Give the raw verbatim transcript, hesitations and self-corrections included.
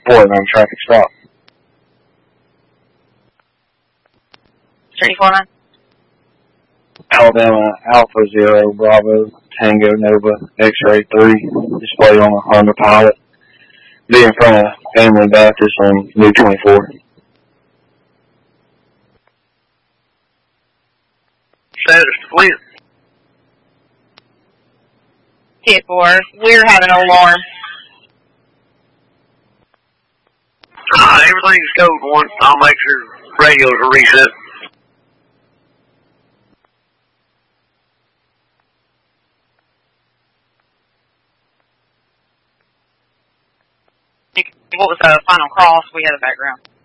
reporting on traffic stop. three four nine. Alabama Alpha Zero Bravo Tango Nova X-Ray three display on a Honda Pilot. Be in front of Family Baptist on New twenty-four. Status Flint. ten four. We're having an alarm. Uh, everything's code one. I'll make sure radios are reset. What was the final cross? We had a background.